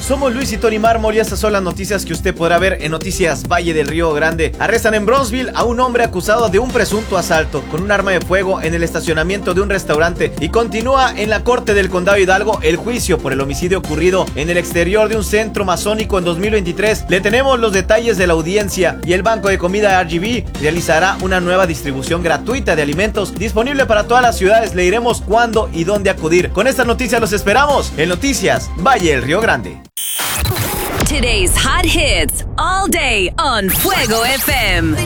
Somos Luis y Tony Mármol y estas son las noticias que usted podrá ver en Noticias Valle del Río Grande. Arrestan en Bronzeville a un hombre acusado de un presunto asalto con un arma de fuego en el estacionamiento de un restaurante, y continúa en la Corte del Condado Hidalgo el juicio por el homicidio ocurrido en el exterior de un centro masónico en 2023. Le tenemos los detalles de la audiencia, y el banco de comida RGB realizará una nueva distribución gratuita de alimentos disponible para todas las ciudades. Le diremos cuándo y dónde acudir. Con estas noticias los esperamos en Noticias Valle del Río Grande. Today's hot hits all day on Fuego FM.